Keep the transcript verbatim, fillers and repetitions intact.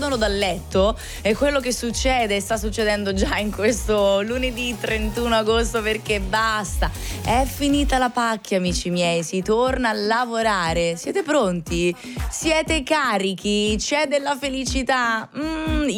alzano dal letto, è quello che succede, sta succedendo già in questo lunedì trentuno agosto, perché basta, è finita la pacchia, amici miei, si torna a lavorare. Siete pronti? Siete carichi? C'è della felicità? Mm,